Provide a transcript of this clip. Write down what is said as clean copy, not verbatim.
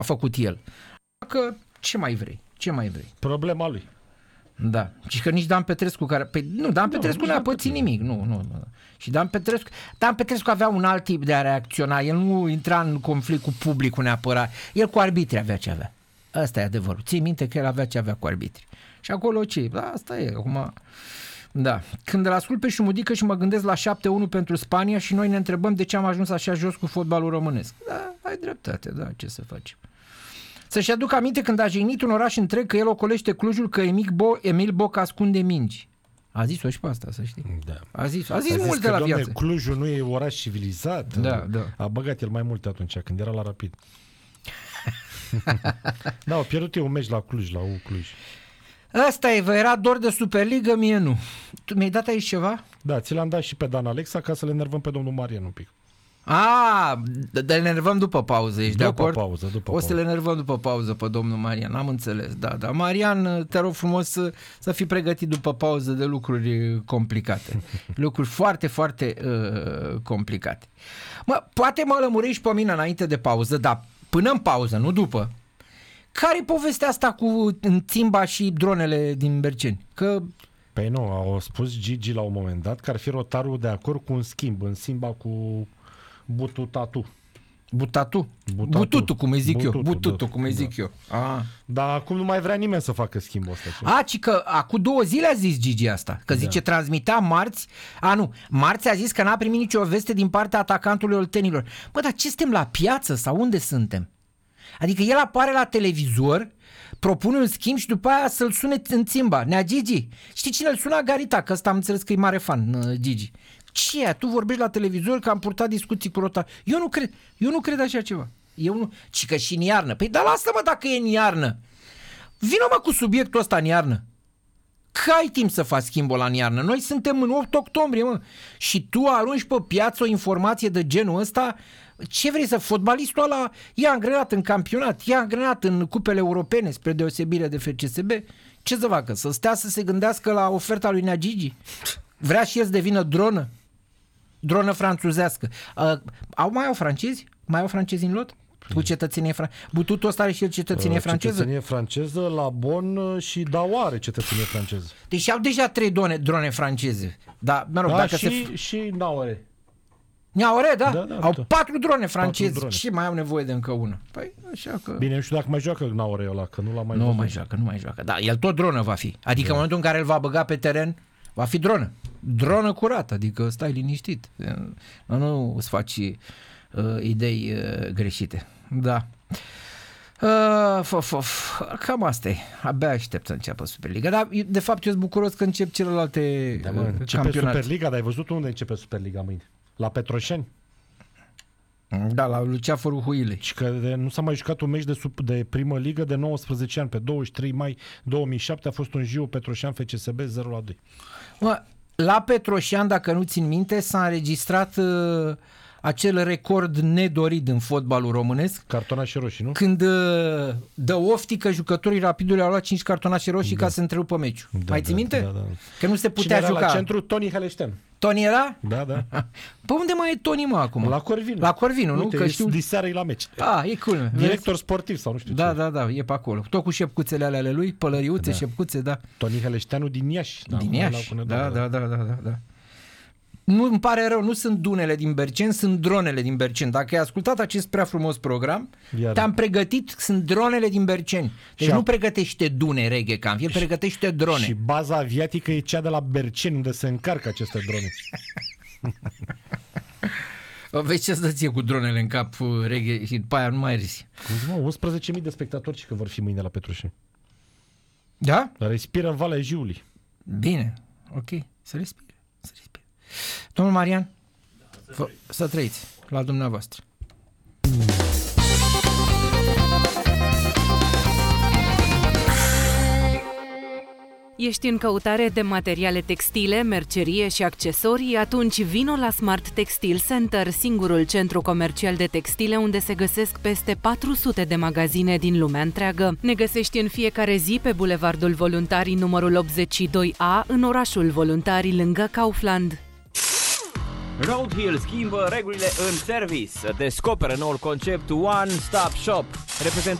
a făcut el. Că ce mai vrei? Problema lui. Da. Și că nici Dan Petrescu care... Păi, nu, Dan Petrescu n-a pățit nimic. Nu. Și Dan Petrescu avea un alt tip de a reacționa. El nu intra în conflict cu publicul neapărat. El cu arbitrii avea ce avea. Asta e adevărul. Ții minte că el avea ce avea cu arbitrii. Și acolo ce? Da, asta e. Acum... Da. Când îl ascult pe Șumudică și mă gândesc la 7-1 pentru Spania și noi ne întrebăm de ce am ajuns așa jos cu fotbalul românesc. Da, ai dreptate, da, ce să facem. Să-și aduc aminte când a jignit un oraș întreg că el ocolește Clujul, că Emil Boc ascunde mingi. A zis-o și pe asta, să știi. Da. A zis mult de la viață. Clujul nu e oraș civilizat. Da. A băgat el mai mult atunci, când era la Rapid. Da, au pierdut eu un meci la Cluj, la Cluj. Asta e, vă era dor de Superligă, mie nu. Tu mi-ai dat aici ceva? Da, ți l-am dat și pe Dan Alexa ca să le enervăm pe domnul Marian un pic. Dar le enervăm după pauză, ești de acord? După o să le enervăm după pauză pe domnul Marian, am înțeles. Da. Marian, te rog frumos să fii pregătit după pauză de lucruri complicate. Lucruri foarte, foarte complicate. Poate mă lămurești pe mine înainte de pauză, dar până în pauză, nu după. Care-i povestea asta cu țimba și dronele din Berceni? Că... Păi nu, au spus Gigi la un moment dat că ar fi Rotarul de acord cu un schimb în Simba cu Bututatu. Bututu, cum îi zic eu. Bututu, cum îi zic eu. Dar acum nu mai vrea nimeni să facă schimbul ăsta. Ci că acum 2 zile a zis Gigi asta. Că zice, transmitea marți. Marți a zis că n-a primit nicio veste din partea atacantului Oltenilor. Dar ce suntem la piață sau unde suntem? Adică el apare la televizor, propune un schimb și după aia să-l sune în țimba. Nea Gigi. Știi cine îl suna? Garita, că ăsta am înțeles că e mare fan, Gigi. Ce e? Tu vorbești la televizor că am purtat discuții cu Rotar. Eu nu cred așa ceva. Ci că și în iarnă. Păi dar lasă-mă dacă e în iarnă. Vino cu subiectul ăsta în iarnă. Că ai timp să faci schimbul ăla în iarnă. Noi suntem în 8 octombrie, și tu arunci pe piață o informație de genul ăsta. Ce vrei să... Fotbalistul ăla i-a îngrenat în campionat, i-a îngrenat în cupele europene, spre deosebire de FCSB. Ce să facă? Să stea să se gândească la oferta lui Nea Gigi? Vrea și el să devină dronă? Dronă franțuzească. Mai au francezi? Mai au francezi în lot? Cu cetățenie franceză? Bututul ăsta are și el cetățenie franceză? Cetățenie franceză la Bon și Daua are cetățenie franceză. Deci au deja 3 drone franceze. Da, dacă și Naore. Niaore, da? Au Da. 4 drone francezi. Și mai au nevoie de încă una. Păi, așa că... Bine, nu știu dacă mai joacă Naore ăla, că nu l-a mai văzut. Nu mai joacă. Da, el tot dronă va fi. Adică în momentul în care îl va băga pe teren, va fi dronă. Dronă curată, adică stai liniștit. Nu îți faci idei greșite. Da. Cam asta e. Abia aștept să înceapă Superliga. Dar de fapt eu sunt bucuros că încep celelalte campionate. Superliga, dar ai văzut unde începe Superliga mâine? La Petroșeni? Da, la Luceafărul Huilei. Și că nu s-a mai jucat un meci de primă ligă de 19 ani. Pe 23 mai 2007 a fost un Jiu Petroșean FCSB 0-2. La Petroșean, dacă nu țin minte, s-a înregistrat acel record nedorit în fotbalul românesc. Cartonașe roșii, nu? Când dă ofti că jucătorii Rapidului au luat 5 cartonașe roșii ca să întrerupă meciul. Mai ții minte? Da. Că nu se putea juca. juca. La centru Toni Heleștean. Toni era? Da. Pe unde mai e Toni, acum? La Corvinu. La Corvinu, nu? Uite, că știu... diseară-i la meci. E cool. Director sportiv sau nu știu ce. Da, e pe acolo. Tot cu șepcuțele ale lui, pălăriuțe, șepcuțe, da. Toni Heleșteanu din Iași. Din Iași, da. Nu, îmi pare rău, nu sunt dunele din Berceni, sunt dronele din Berceni. Dacă ai ascultat acest prea frumos program, te-am pregătit, sunt dronele din Berceni. Deci nu pregătește dune Reggae Camp, el pregătește drone. Și baza aviatică e cea de la Berceni, unde se încarcă aceste drone. Vezi ce-ți dă ție cu dronele în cap, Reggae, și după aia nu mai râzi. 11.000 de spectatori și că vor fi mâine la Petroșeni. Da? Respiră în Valea Jiului. Bine, ok, să respire. Domnul Marian, să trăiți la dumneavoastră. Ești în căutare de materiale textile, mercerie și accesorii? Atunci vino la Smart Textile Center, singurul centru comercial de textile unde se găsesc peste 400 de magazine din lumea întreagă. Ne găsești în fiecare zi pe Bulevardul Voluntarii numărul 82A, în orașul Voluntarii, lângă Kaufland. Roadhill schimbă regulile în service. Descoperă noul concept One Stop Shop.